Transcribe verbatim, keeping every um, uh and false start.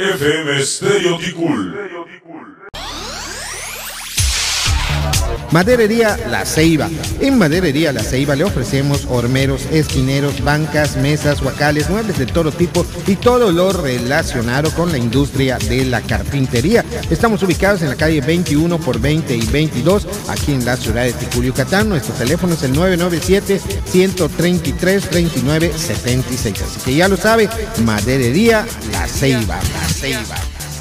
F M Stereo Ticul. Maderería La Ceiba. En Maderería La Ceiba le ofrecemos hormeros, esquineros, bancas, mesas, huacales, muebles de todo tipo y todo lo relacionado con la industria de la carpintería. Estamos ubicados en la calle veintiuno por veinte y veintidós, aquí en la ciudad de Ticul, Yucatán. Nuestro teléfono es el nueve nueve siete, uno tres tres, dos nueve siete seis. Así que ya lo sabe, Maderería La Ceiba. La Ceiba.